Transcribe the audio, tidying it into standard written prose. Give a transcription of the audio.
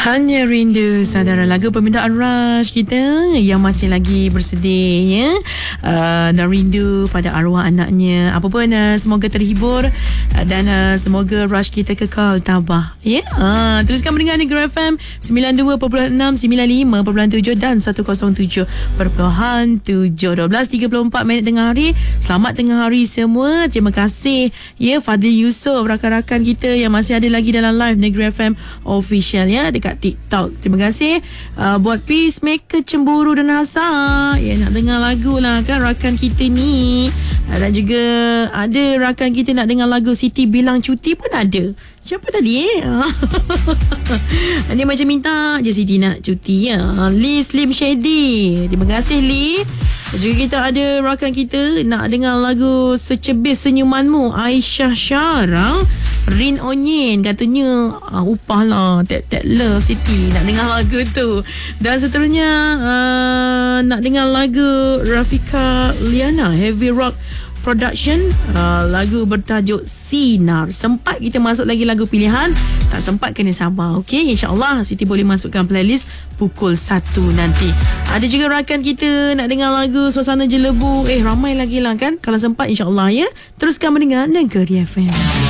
Hanya Rindu, saudara, lagu permintaan Rush kita yang masih lagi bersedih ya. Dan rindu pada arwah anaknya. Apa pun semoga terhibur dan semoga Rush kita kekal tabah ya. Teruskan mendengar Negeri FM 92.6, 95.7 dan 107.7. 12:34 minit tengah hari. Selamat tengah hari semua. Terima kasih ya Fadli Yusof, rakan-rakan kita yang masih ada lagi dalam live Negeri FM official ya dekat TikTok. Terima kasih buat Peacemaker Cemburu dan Hasar ya, nak dengar lagu lah kan rakan kita ni. Dan juga ada rakan kita nak dengar lagu Siti Bilang Cuti pun ada. Siapa tadi Dia macam minta je Siti nak cuti ya. Lee Slim Shady, terima kasih Lee. Juga kita ada rakan kita nak dengar lagu Secebis Senyumanmu, Aisyah Syarah. Rin Onyin katanya upah lah Tap Love Siti, nak dengar lagu tu. Dan seterusnya nak dengar lagu Rafika Liana, Heavy Rock Production, lagu bertajuk Sinar. Sempat kita masuk lagi lagu pilihan, tak sempat kena sabar. Okey, insyaAllah Siti boleh masukkan playlist pukul 1 nanti. Ada juga rakan kita nak dengar lagu Suasana Jelebu. Ramai lagi lah kan. Kalau sempat insyaAllah ya. Teruskan mendengar Negeri FM.